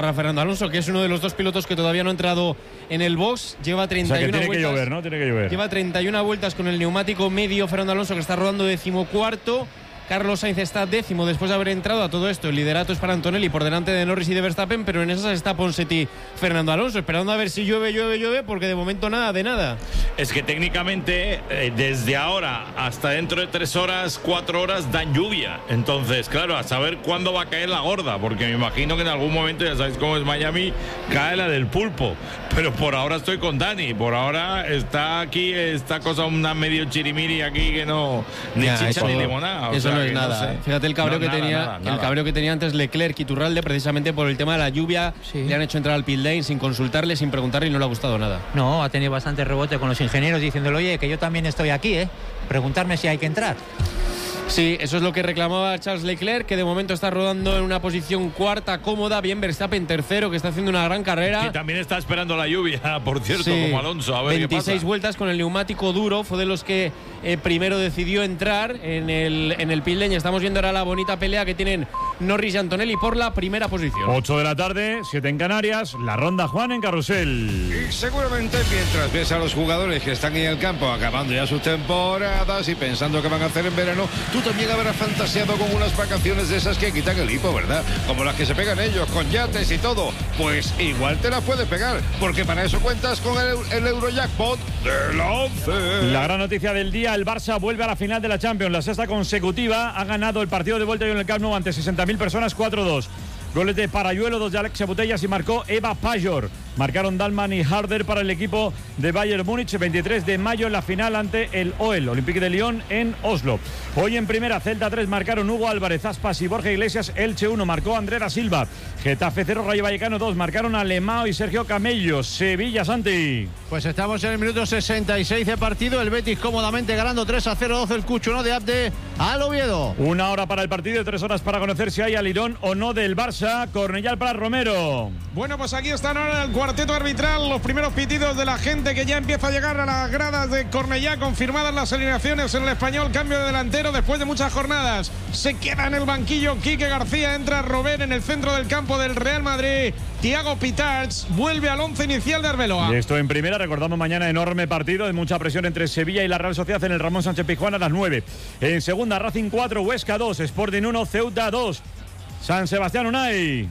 para Fernando Alonso, que es uno de los dos pilotos que todavía no ha entrado en el box. Lleva 31 o sea, que tiene vueltas. Que llover, ¿no? Tiene que llover. Lleva 31 vueltas con el neumático medio Fernando Alonso, que está rodando 14º. Carlos Sainz está 10º después de haber entrado. A todo esto el liderato es para Antonelli por delante de Norris y de Verstappen, pero en esas está Ponseti Fernando Alonso, esperando a ver si llueve, porque de momento nada de nada. Es que técnicamente desde ahora hasta dentro de 3 horas, 4 horas dan lluvia. Entonces, claro, a saber cuándo va a caer la gorda, porque me imagino que en algún momento, ya sabéis cómo es Miami, cae la del pulpo. Pero por ahora estoy con Dani, por ahora está aquí esta cosa, una medio chirimiri aquí que no, ni chicha ni limonada. Eso no es nada. No sé. Fíjate el cabreo el cabreo que tenía antes Leclerc y Iturralde, precisamente por el tema de la lluvia. Sí. Le han hecho entrar al pit lane sin consultarle, sin preguntarle, y no le ha gustado nada. No, ha tenido bastante rebote con los ingenieros diciéndole, oye, que yo también estoy aquí, preguntarme si hay que entrar. Sí, eso es lo que reclamaba Charles Leclerc, que de momento está rodando en una posición cuarta cómoda. Bien Verstappen tercero, que está haciendo una gran carrera. Y también está esperando la lluvia, por cierto, sí, como Alonso. A ver 26 qué pasa. Vueltas con el neumático duro. Fue de los que primero decidió entrar en el pit lane. Estamos viendo ahora la bonita pelea que tienen Norris y Antonelli por la primera posición. 8 de la tarde, 7 en Canarias. La ronda Juan en Carrusel. Y seguramente mientras ves a los jugadores que están en el campo acabando ya sus temporadas y pensando qué van a hacer en verano, tú también habrás fantaseado con unas vacaciones de esas que quitan el hipo, ¿verdad? Como las que se pegan ellos, con yates y todo. Pues igual te las puedes pegar, porque para eso cuentas con el Eurojackpot de la 11. La gran noticia del día, el Barça vuelve a la final de la Champions, la sexta consecutiva. Ha ganado el partido de vuelta en el Camp Nou ante 60.000 personas, 4-2. Goles de Parayuelo, 2 de Alexia Putellas y marcó Eva Pajor. Marcaron Dalman y Harder para el equipo de Bayern Múnich. 23 de mayo en la final ante el OEL, Olympique de Lyon, en Oslo. Hoy en primera, Celta 3 marcaron Hugo Álvarez, Aspas y Borja Iglesias. Elche 1 marcó André da Silva. Getafe 0, Rayo Vallecano 2 marcaron Alemão y Sergio Camello. Sevilla, Santi. Pues estamos en el minuto 66 de partido. El Betis cómodamente ganando 3-0. 12 el Cucho, de Abde al Oviedo. 1 hora para el partido, 3 horas para conocer si hay alirón o no del Barça. Cornellal para Romero. Bueno, pues aquí están ahora el cuarteto arbitral, los primeros pitidos de la gente que ya empieza a llegar a las gradas de Cornellá, confirmadas las alineaciones en el Español, cambio de delantero después de muchas jornadas. Se queda en el banquillo Quique García, entra Robert en el centro del campo del Real Madrid. Thiago Pitarch vuelve al 11 inicial de Arbeloa. Y esto en primera, recordamos mañana enorme partido de mucha presión entre Sevilla y la Real Sociedad en el Ramón Sánchez Pizjuán a las 9. En segunda, Racing 4, Huesca 2, Sporting 1, Ceuta 2. San Sebastián Unai.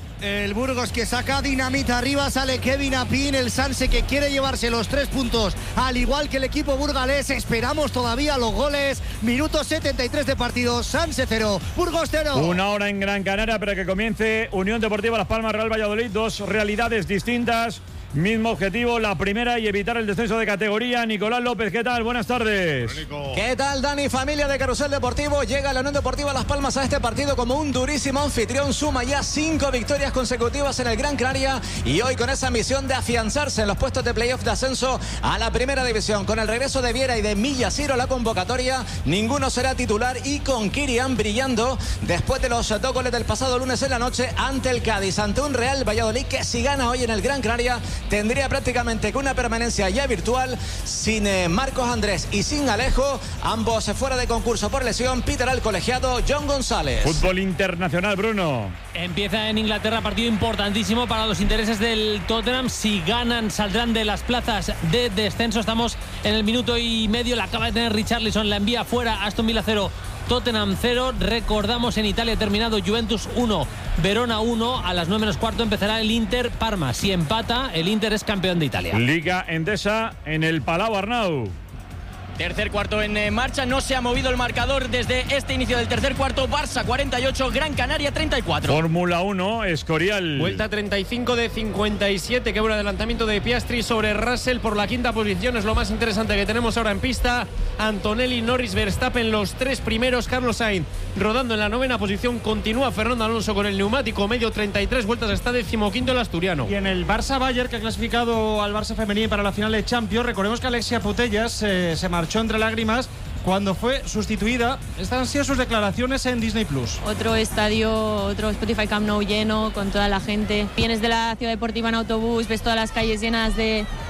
El Burgos que saca dinamita arriba, sale Kevin Apin, el Sanse que quiere llevarse los 3 puntos, al igual que el equipo burgalés. Esperamos todavía los goles. Minuto 73 de partido, Sanse 0, Burgos 0. 1 hora en Gran Canaria para que comience Unión Deportiva Las Palmas Real Valladolid. 2 realidades distintas. Mismo objetivo, la primera, y evitar el descenso de categoría. Nicolás López, ¿qué tal? Buenas tardes. ¿Qué tal, Dani? Familia de Carrusel Deportivo. Llega la Unión Deportiva Las Palmas a este partido como un durísimo anfitrión. Suma ya 5 victorias consecutivas en el Gran Canaria y hoy con esa misión de afianzarse en los puestos de playoff de ascenso a la primera división. Con el regreso de Viera y de Millasiro a la convocatoria, ninguno será titular, y con Kirian brillando después de los 2 goles del pasado lunes en la noche ante el Cádiz, ante un Real Valladolid que si gana hoy en el Gran Canaria tendría prácticamente que una permanencia ya virtual, sin Marcos Andrés y sin Alejo, ambos fuera de concurso por lesión. Peter al colegiado John González. Fútbol internacional, Bruno. Empieza en Inglaterra, partido importantísimo para los intereses del Tottenham. Si ganan, saldrán de las plazas de descenso. Estamos en el minuto y medio, la acaba de tener Richarlison, la envía fuera. Aston Villa 0, Tottenham 0. Recordamos, en Italia terminado Juventus 1, Verona 1. A las 9 menos cuarto empezará el Inter Parma. Si empata, el Inter es campeón de Italia. Liga Endesa en el Palau Arnau. Tercer cuarto en marcha, no se ha movido el marcador desde este inicio del tercer cuarto. Barça 48, Gran Canaria 34. Fórmula 1, Escorial. Vuelta 35 de 57, que buen adelantamiento de Piastri sobre Russell por la quinta posición. Es lo más interesante que tenemos ahora en pista. Antonelli, Norris, Verstappen, los 3 primeros. Carlos Sainz rodando en la 9ª posición. Continúa Fernando Alonso con el neumático medio, 33 vueltas, está 15º el asturiano. Y en el Barça-Bayern, que ha clasificado al Barça femenino para la final de Champions, recordemos que Alexia Putellas se marchó entre lágrimas cuando fue sustituida. Estas han sido sus declaraciones en Disney Plus. Otro estadio, otro Spotify Camp Nou lleno, con toda la gente. Vienes de la ciudad deportiva en autobús, ves todas las calles llenas de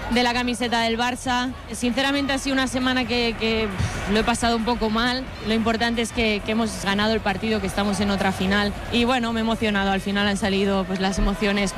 de la camiseta del Barça. Sinceramente ha sido una semana que lo he pasado un poco mal. Lo importante es que hemos ganado el partido, que estamos en otra final. Y bueno, me he emocionado. Al final han salido pues las emociones